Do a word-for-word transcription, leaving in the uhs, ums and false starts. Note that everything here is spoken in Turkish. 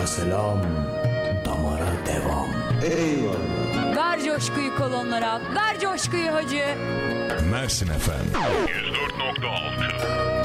selam, damara devam. Eyvallah. Ver coşkuyu kolonlara, ver coşkuyu hacı. Mersin efendim. yüz dört nokta altı